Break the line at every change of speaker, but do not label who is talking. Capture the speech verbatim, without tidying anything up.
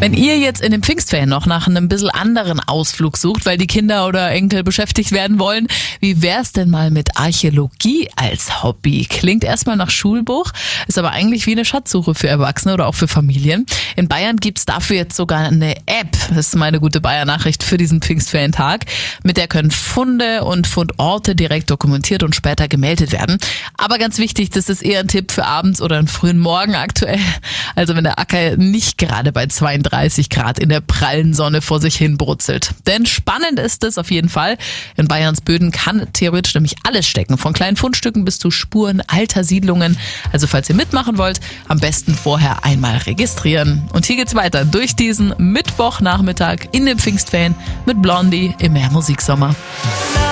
Wenn ihr jetzt in den Pfingstferien noch nach einem bisschen anderen Ausflug sucht, weil die Kinder oder Enkel beschäftigt werden wollen, wie wär's denn mal mit Archäologie als Hobby? Klingt erstmal nach Schulbuch, ist aber eigentlich wie eine Schatzsuche für Erwachsene oder auch für Familien. In Bayern gibt's dafür jetzt sogar eine App, das ist meine gute Bayern-Nachricht für diesen Pfingstferientag, mit der können Funde und Fundorte direkt dokumentiert und später gemeldet werden. Aber ganz wichtig, das ist eher ein Tipp für abends oder einen frühen Morgen aktuell. Also wenn der Acker nicht gerade bei zweiunddreißig Grad in der prallen Sonne vor sich hin brutzelt. Denn spannend ist es auf jeden Fall. In Bayerns Böden kann theoretisch nämlich alles stecken. Von kleinen Fundstücken bis zu Spuren alter Siedlungen. Also falls ihr mitmachen wollt, am besten vorher einmal registrieren. Und hier geht's weiter durch diesen Mittwochnachmittag in den Pfingstferien mit Blondie im Mehr Musiksommer.